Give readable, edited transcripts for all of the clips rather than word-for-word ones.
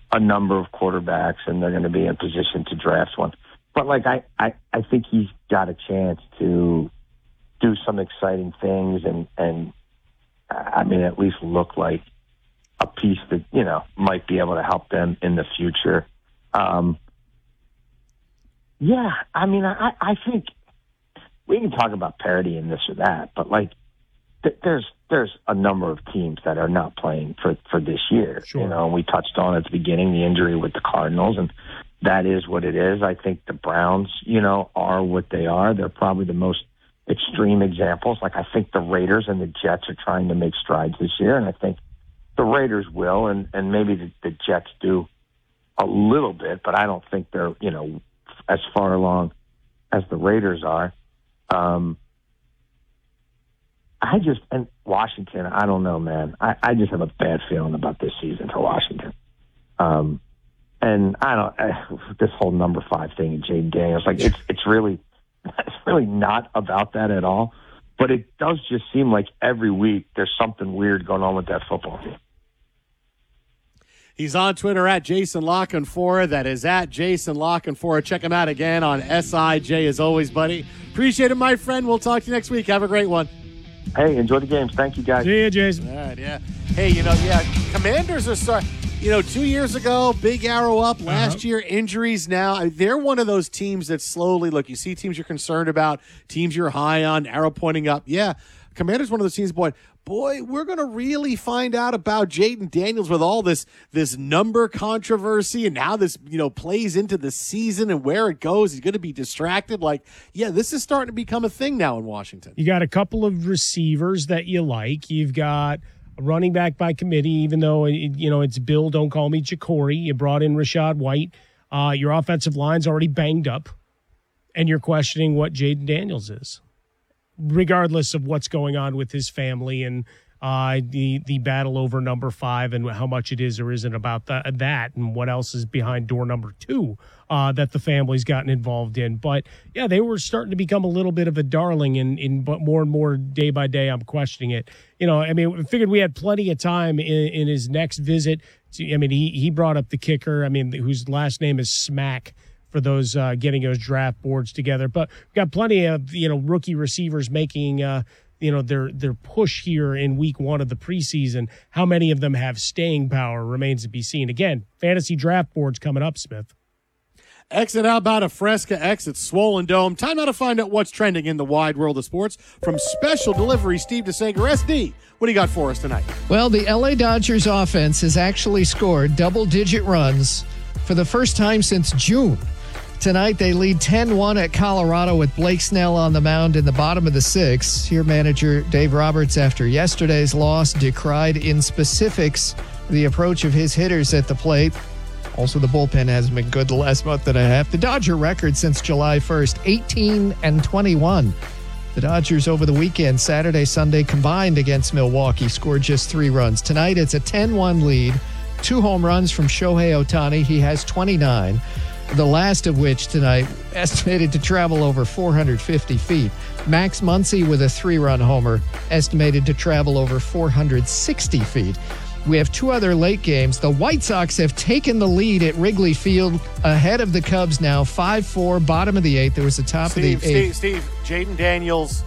a number of quarterbacks, and they're going to be in position to draft one. But, like, I think he's got a chance to do some exciting things and I mean, at least look like a piece that, you know, might be able to help them in the future. Yeah, I mean, I think we can talk about parity and this or that, but, like, there's a number of teams that are not playing for this year. Sure. You know, and we touched on at the beginning the injury with the Cardinals, and that is what it is. I think the Browns, you know, are what they are. They're probably the most extreme examples. Like, I think the Raiders and the Jets are trying to make strides this year, and I think the Raiders will, and maybe the Jets do a little bit, but I don't think they're, you know, as far along as the Raiders are. And Washington, I don't know, man. I just have a bad feeling about this season for Washington. And this whole number 5 thing in Jaden Daniels, like, it's really not about that at all. But it does just seem like every week there's something weird going on with that football team. He's on Twitter at Jason LaCanfora. That is at Jason LaCanfora. Check him out again on SIJ as always, buddy. Appreciate it, my friend. We'll talk to you next week. Have a great one. Hey, enjoy the games. Thank you, guys. See you, Jason. All right, yeah. Hey, Commanders are starting. 2 years ago, big arrow up. Last year, injuries now. They're one of those teams that slowly, look, you see teams you're concerned about, teams you're high on, arrow pointing up. Yeah, Commanders one of those teams, boy, we're going to really find out about Jaden Daniels with all this number controversy and how this, plays into the season and where it goes. He's going to be distracted. This is starting to become a thing now in Washington. You got a couple of receivers that you like. You've got a running back by committee, even though, it's Bill, don't call me Jacory. You brought in Rashad White. Your offensive line's already banged up, and you're questioning what Jaden Daniels is, regardless of what's going on with his family and the battle over number 5 and how much it is or isn't about that and what else is behind door number 2 that the family's gotten involved in. But, yeah, they were starting to become a little bit of a darling, but more and more day by day I'm questioning it. I figured we had plenty of time in his next visit. He brought up the kicker, whose last name is Smack, for those getting those draft boards together. But we've got plenty of, rookie receivers making, their push here in week 1 of the preseason. How many of them have staying power remains to be seen. Again, fantasy draft boards coming up, Smith. Exit out about a Fresca exit Swollen Dome. Time now to find out what's trending in the wide world of sports. From Special Delivery, Steve DeSager. SD, what do you got for us tonight? Well, the LA Dodgers offense has actually scored double-digit runs for the first time since June. Tonight, they lead 10-1 at Colorado with Blake Snell on the mound in the bottom of the 6th. Here, manager Dave Roberts, after yesterday's loss, decried in specifics the approach of his hitters at the plate. Also, the bullpen hasn't been good the last month and a half. The Dodger record since July 1st, 18-21. The Dodgers over the weekend, Saturday, Sunday, combined against Milwaukee, scored just 3 runs. Tonight, it's a 10-1 lead. 2 home runs from Shohei Ohtani. He has 29. The last of which tonight estimated to travel over 450 feet. Max Muncy with a 3-run homer, estimated to travel over 460 feet. We have 2 other late games. The White Sox have taken the lead at Wrigley Field ahead of the Cubs now, 5-4, bottom of the 8th. There was the top of the 8th. Steve, Jaden Daniels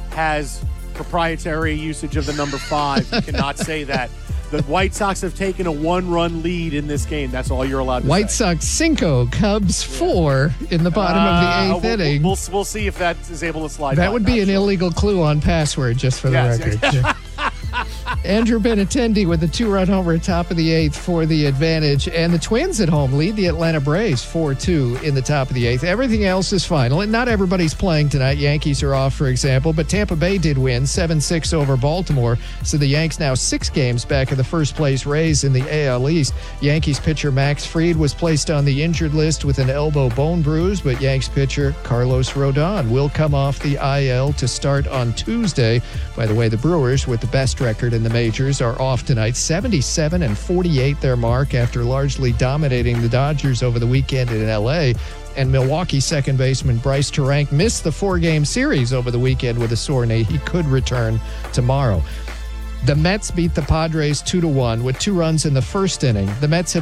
has proprietary usage of the number 5. You cannot say that. The White Sox have taken a 1-run lead in this game. That's all you're allowed to White say. Sox 5, Cubs 4 in the bottom of the 8th inning. We'll see if that is able to slide. That would be an illegal clue on password, just for the record. Andrew Benintendi with a 2-run homer top of the 8th for the advantage. And the Twins at home lead the Atlanta Braves 4-2 in the top of the 8th. Everything else is final. And not everybody's playing tonight. Yankees are off, for example. But Tampa Bay did win 7-6 over Baltimore. So the Yanks now 6 games back of the first place Rays in the AL East. Yankees pitcher Max Fried was placed on the injured list with an elbow bone bruise. But Yanks pitcher Carlos Rodon will come off the IL to start on Tuesday. By the way, the Brewers, with the best record in the majors, are off tonight. 77-48 their mark after largely dominating the Dodgers over the weekend in LA. And Milwaukee second baseman Bryce Terrank missed the 4-game series over the weekend with a sore knee. He could return tomorrow. The Mets beat the Padres 2-1 with 2 runs in the first inning. The Mets have